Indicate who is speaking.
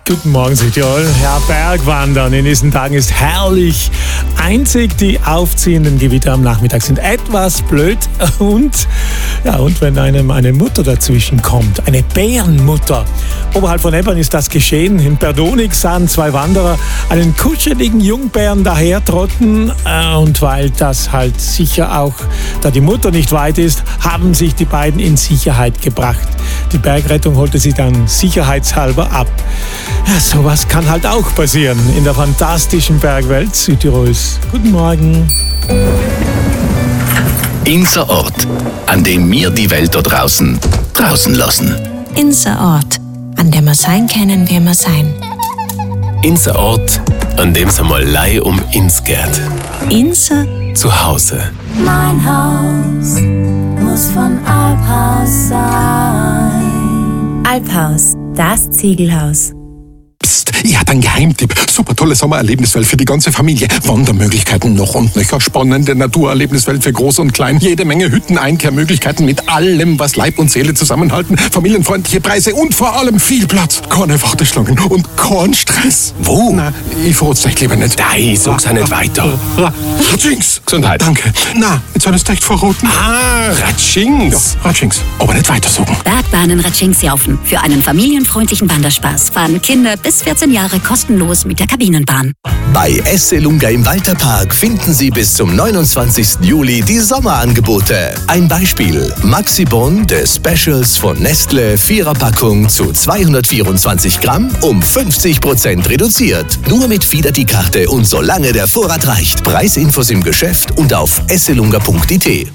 Speaker 1: Guten Morgen, Südtirol. Ja, Bergwandern in diesen Tagen ist herrlich. Einzig die aufziehenden Gewitter am Nachmittag sind etwas blöd. Und wenn einem eine Mutter dazwischen kommt, eine Bärenmutter. Oberhalb von Ebbern ist das geschehen. In Perdonig sahen zwei Wanderer einen kuscheligen Jungbären dahertrotten. Und weil das halt sicher auch, da die Mutter nicht weit ist, haben sich die beiden in Sicherheit gebracht. Die Bergrettung holte sie dann sicherheitshalber ab. Ja, sowas kann halt auch passieren in der fantastischen Bergwelt Südtirols. Guten Morgen.
Speaker 2: Unser Ort, an dem wir die Welt da draußen lassen.
Speaker 3: Unser Ort, an dem wir sein können, wie wir sein.
Speaker 4: Unser Ort, an dem es einmal Lei um uns geht.
Speaker 3: Unser
Speaker 4: Zuhause.
Speaker 5: Mein Haus muss von Alphaus sein.
Speaker 6: Alphaus, das Ziegelhaus.
Speaker 7: Psst, ich hatte einen Geheimtipp. Super tolle Sommererlebniswelt für die ganze Familie. Wandermöglichkeiten noch und nöcher. Spannende Naturerlebniswelt für Groß und Klein. Jede Menge Hütten, Einkehrmöglichkeiten mit allem, was Leib und Seele zusammenhalten. Familienfreundliche Preise und vor allem viel Platz. Keine Warteschlangen und kein Stress.
Speaker 4: Wo?
Speaker 7: Na, ich verrat's euch lieber nicht.
Speaker 4: Nein, sag's auch nicht weiter.
Speaker 7: Ratschings.
Speaker 4: Gesundheit.
Speaker 7: Danke. Na, jetzt soll es echt verraten.
Speaker 4: Ratschings.
Speaker 7: Ja, Ratschings. Aber nicht weiter sagen.
Speaker 8: Bergbahnen Ratschings-Jaufen. Für einen familienfreundlichen Wanderspaß fahren Kinder bis 14 Jahre kostenlos mit der Kabinenbahn.
Speaker 2: Bei Esselunga im Walterpark finden Sie bis zum 29. Juli die Sommerangebote. Ein Beispiel: Maxibon des Specials von Nestle, 4er-Packung zu 224 Gramm um 50% reduziert. Nur mit Fidelity-Karte und solange der Vorrat reicht. Preisinfos im Geschäft und auf esselunga.it.